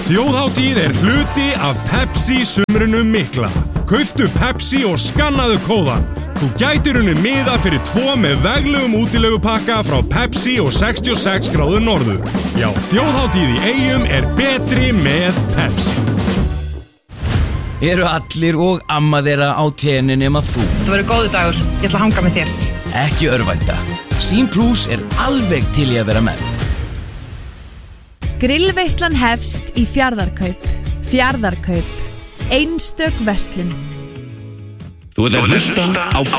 Þjóðhátíð hluti af Pepsi sumrinu mikla. Kauftu Pepsi og skannaðu kóðan. Þú gætir unnið miða fyrir 2 með veglegum útilegupakka frá Pepsi og 66 gráður norður. Já, þjóðhátíð í Eyjum betri með Pepsi. Eru allir og amma þeirra á tenni nema þú? Það verður góður dagur, ég ætla að hanga með þér. Ekki örvænta. Sín Plus alveg til í að vera með. Grillveislan hefst í Fjarðarkaup. Fjarðarkaup. Einstök verslun. Þú ert að hlusta á